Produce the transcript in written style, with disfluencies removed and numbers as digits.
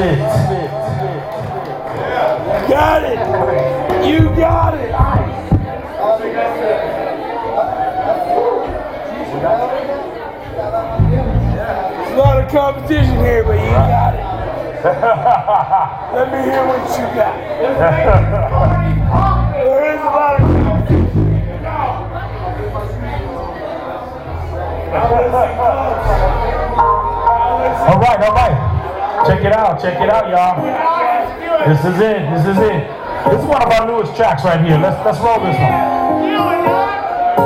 it. Got it. You got it. There's a lot of competition here, but you got it. Let me hear what you got. There is a lot of competition. All right. Check it out, y'all. This is it. This is one of our newest tracks right here. Let's roll this one.